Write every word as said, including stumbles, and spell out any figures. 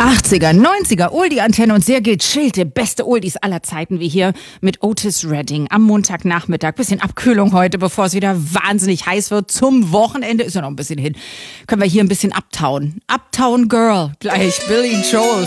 achtziger, neunziger, Oldie-Antenne und sehr gechillte, beste Oldies aller Zeiten, wie hier mit Otis Redding am Montagnachmittag. Bisschen Abkühlung heute, bevor es wieder wahnsinnig heiß wird. Zum Wochenende ist ja noch ein bisschen hin. Können wir hier ein bisschen abtauen. Uptown Girl, gleich Billy Joel.